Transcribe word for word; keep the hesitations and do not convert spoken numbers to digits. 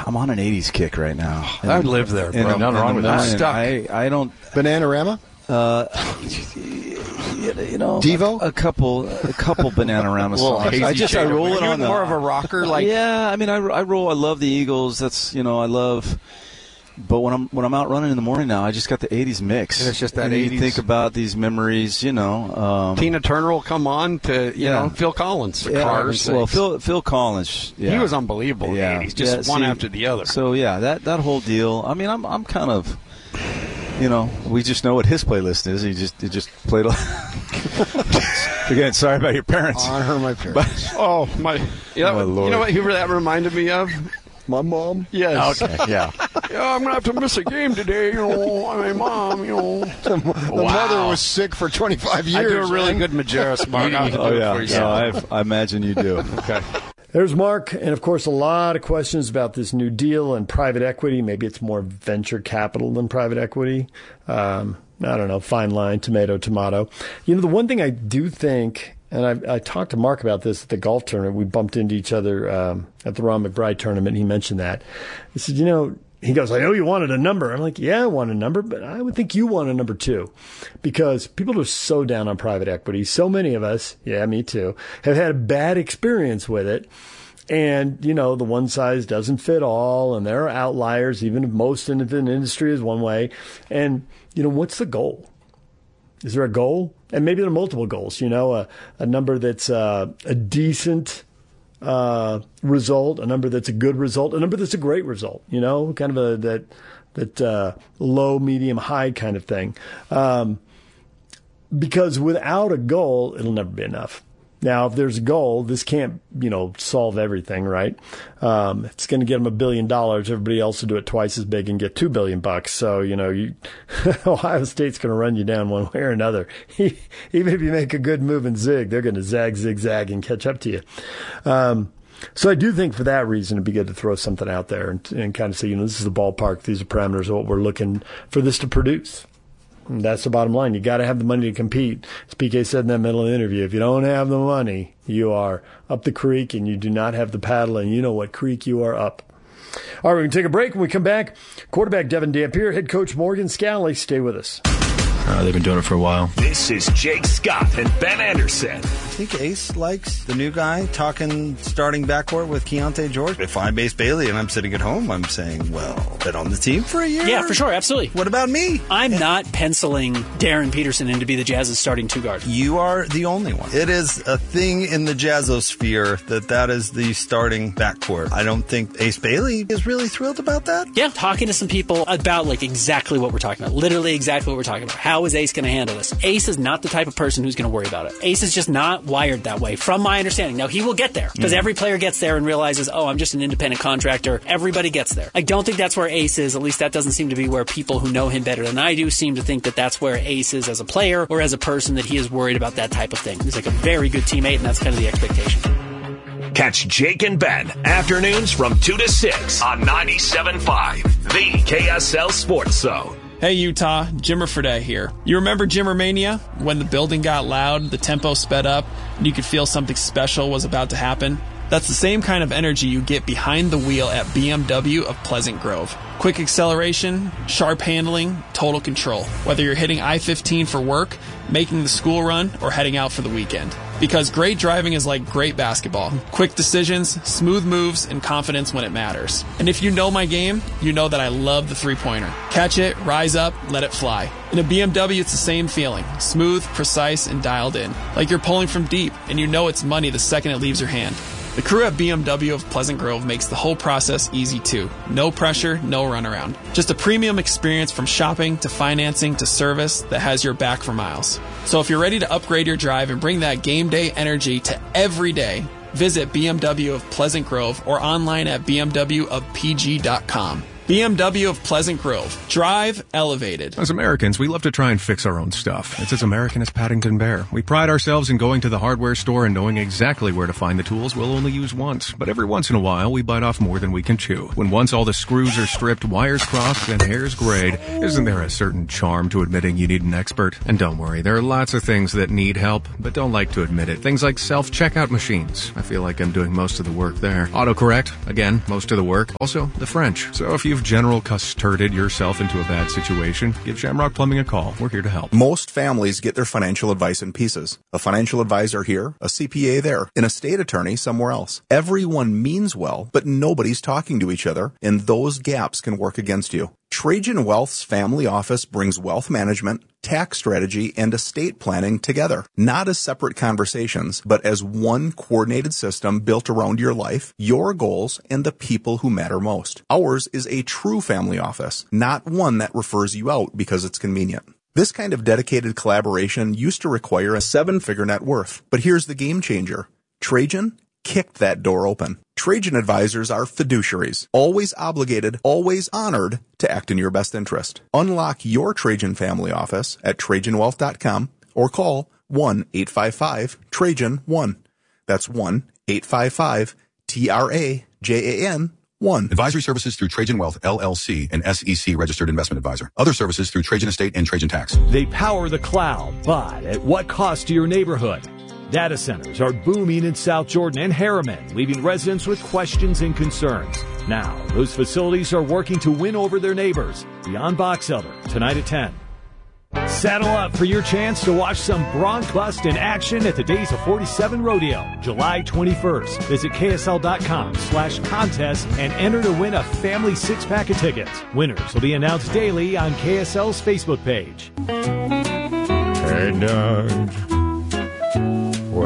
I'm on an eighties kick right now. And, I live there, bro. And, Nothing wrong with that. Stuck. I, I don't. Bananarama? Uh, you know, Devo? A, a couple, a couple Bananarama songs. I just I roll it on. More the, of a rocker, like yeah. I mean, I, I roll. I love the Eagles. That's you know, I love. But when I'm when I'm out running in the morning now, I just got the eighties mix. And it's just that and eighties. You think about these memories, you know. Um, Tina Turner will come on to, you yeah. know, Phil Collins. For yeah, Cars. Well, Phil Phil Collins. Yeah. He was unbelievable yeah. in the eighties, just yeah, one see, after the other. So, yeah, that, that whole deal. I mean, I'm I'm kind of, you know, we just know what his playlist is. He just he just played a Again, sorry about your parents. Honor my parents. But, oh, my. You know, my Lord. You know what who that reminded me of? My mom? Yes. Okay, yeah. Yeah, I'm going to have to miss a game today, you know. I mean, Mom, you know. The, the wow. mother was sick for twenty-five years. I do a really man. good Majerus, Mark. Oh, yeah. No, I've, I imagine you do. Okay. There's Mark, and of course a lot of questions about this new deal and private equity. Maybe it's more venture capital than private equity. Um, I don't know, fine line, tomato, tomato. You know, the one thing I do think, and I, I talked to Mark about this at the golf tournament. We bumped into each other um, at the Ron McBride tournament, and he mentioned that. He said, you know, he goes, I know you wanted a number. I'm like, yeah, I want a number, but I would think you want a number too. Because people are so down on private equity. So many of us, yeah, me too, have had a bad experience with it. And, you know, the one size doesn't fit all, and there are outliers, even if most in the industry is one way. And, you know, what's the goal? Is there a goal? And maybe there are multiple goals, you know, a, a number that's uh, a decent uh, result, a number that's a good result, a number that's a great result, you know, kind of a that that uh, low, medium, high kind of thing. Um, because without a goal, it'll never be enough. Now, if there's a goal, this can't, you know, solve everything, right? Um, it's going to get them a billion dollars. Everybody else will do it twice as big and get two billion bucks. So, you know, you, Ohio State's going to run you down one way or another. Even if you make a good move and zig, they're going to zag, zigzag, and catch up to you. Um, so I do think for that reason it'd be good to throw something out there and, and kind of say, you know, this is the ballpark. These are parameters of what we're looking for this to produce. And that's the bottom line. You got to have the money to compete. As P K said in that middle of the interview, if you don't have the money, you are up the creek and you do not have the paddle, and you know what creek you are up. All right, we're going to take a break. When we come back, quarterback Devin Dampier, head coach Morgan Scalley. Stay with us. Uh, they've been doing it for a while. This is Jake Scott and Ben Anderson. I think Ace likes the new guy talking starting backcourt with Keontae George. If I'm Ace Bailey and I'm sitting at home, I'm saying, well, been on the team for a year? Yeah, for sure, absolutely. What about me? I'm not penciling Darren Peterson in to be the Jazz's starting two guard. You are the only one. It is a thing in the Jazzosphere that that is the starting backcourt. I don't think Ace Bailey is really thrilled about that. Yeah, talking to some people about like exactly what we're talking about. Literally exactly what we're talking about. How is Ace going to handle this? Ace is not the type of person who's going to worry about it. Ace is just not wired that way, from my understanding. Now, he will get there, because mm. every player gets there and realizes, oh, I'm just an independent contractor. Everybody gets there. I don't think that's where Ace is. At least that doesn't seem to be where people who know him better than I do seem to think that that's where Ace is as a player or as a person, that he is worried about that type of thing. He's like a very good teammate, and that's kind of the expectation. Catch Jake and Ben afternoons from two to six on ninety-seven point five, the K S L Sports Zone. Hey Utah, Jimmer Fredette here. You remember Jimmermania? When the building got loud, the tempo sped up, and you could feel something special was about to happen? That's the same kind of energy you get behind the wheel at B M W of Pleasant Grove. Quick acceleration, sharp handling, total control. Whether you're hitting I fifteen for work, making the school run, or heading out for the weekend. Because great driving is like great basketball. Quick decisions, smooth moves, and confidence when it matters. And if you know my game, you know that I love the three-pointer. Catch it, rise up, let it fly. In a B M W, it's the same feeling. Smooth, precise, and dialed in. Like you're pulling from deep, and you know it's money the second it leaves your hand. The crew at B M W of Pleasant Grove makes the whole process easy too. No pressure, no runaround. Just a premium experience from shopping to financing to service that has your back for miles. So if you're ready to upgrade your drive and bring that game day energy to every day, visit B M W of Pleasant Grove or online at b m w of p g dot com. B M W of Pleasant Grove. Drive elevated. As Americans, we love to try and fix our own stuff. It's as American as Paddington Bear. We pride ourselves in going to the hardware store and knowing exactly where to find the tools we'll only use once. But every once in a while, we bite off more than we can chew. When once all the screws are stripped, wires crossed, and hairs grayed, isn't there a certain charm to admitting you need an expert? And don't worry, there are lots of things that need help, but don't like to admit it. Things like self-checkout machines. I feel like I'm doing most of the work there. Autocorrect. Again, most of the work. Also, the French. So if you've general custarded yourself into a bad situation, give Shamrock Plumbing a call. We're here to help. Most families get their financial advice in pieces. A financial advisor here, a C P A there, an estate attorney somewhere else. Everyone means well, but nobody's talking to each other, and those gaps can work against you. Trajan Wealth's family office brings wealth management, tax strategy, and estate planning together, not as separate conversations, but as one coordinated system built around your life, your goals, and the people who matter most. Ours is a true family office, not one that refers you out because it's convenient. This kind of dedicated collaboration used to require a seven-figure net worth, but here's the game changer. Trajan kicked that door open. Trajan advisors are fiduciaries, always obligated, always honored to act in your best interest. Unlock your Trajan family office at Trajan Wealth dot com or call one eight five five Trajan one. That's one eight five five T R A J A N one. Advisory services through Trajan Wealth, L L C, an S E C registered investment advisor. Other services through Trajan Estate and Trajan Tax. They power the cloud, but at what cost to your neighborhood? Data centers are booming in South Jordan and Harriman, leaving residents with questions and concerns. Now, those facilities are working to win over their neighbors. Beyond Box Elder, tonight at ten. Saddle up for your chance to watch some Bronc Bust in action at the Days of forty-seven Rodeo, July twenty-first. Visit K S L dot com slash contest and enter to win a family six-pack of tickets. Winners will be announced daily on K S L's Facebook page. Hey, Doug.